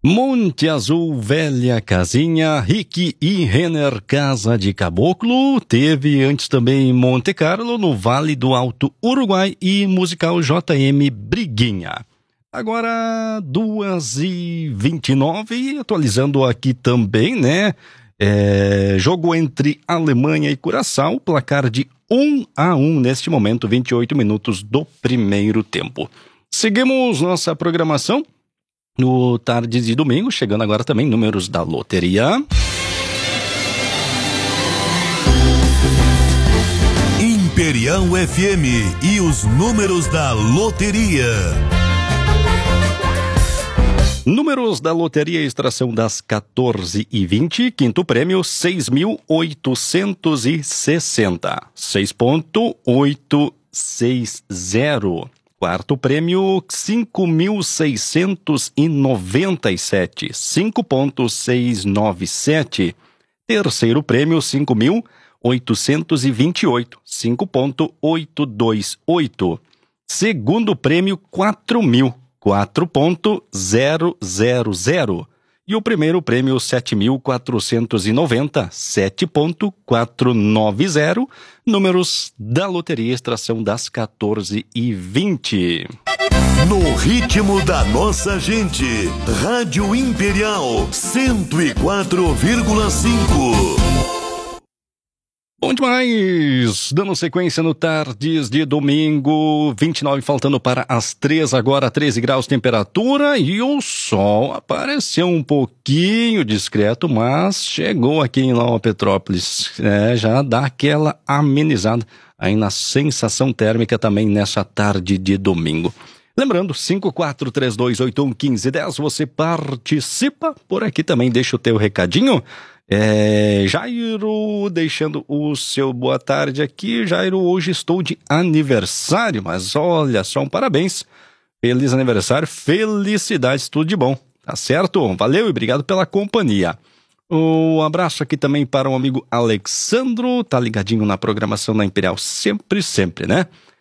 Monte Azul, Velha Casinha, Rick e Renner, Casa de Caboclo. Teve antes também Monte Carlo, no Vale do Alto Uruguai, e musical JM Briguinha. Agora 2h29, atualizando aqui também, né? Jogo entre Alemanha e Curaçao, placar de 1-1 neste momento, 28 minutos do primeiro tempo. Seguimos nossa programação no Tardes de Domingo, chegando agora também números da loteria. Imperial FM e os números da loteria. Números da loteria, extração das 14h20, quinto prêmio 6.860, 6.860. Quarto prêmio, 5.697, 5.697. Terceiro prêmio, 5.828, 5.828. Segundo prêmio, 4.000, 4.000. E o primeiro prêmio, 7.490, 7.490, números da loteria, extração das 14h20. No ritmo da nossa gente, Rádio Imperial 104,5. Bom demais! Dando sequência no Tardes de Domingo, 29 faltando para as 3, agora 13 graus temperatura, e o sol apareceu um pouquinho discreto, mas chegou aqui em Nova Petrópolis, já dá aquela amenizada aí na sensação térmica também nessa tarde de domingo. Lembrando, 5432811510, você participa por aqui também, deixa o teu recadinho. Jairo, deixando o seu boa tarde aqui. Jairo, hoje estou de aniversário, mas olha só, um parabéns, feliz aniversário, felicidades, tudo de bom, tá certo? Valeu e obrigado pela companhia. Um abraço aqui também para o amigo Alexandro, tá ligadinho na programação da Imperial sempre, né?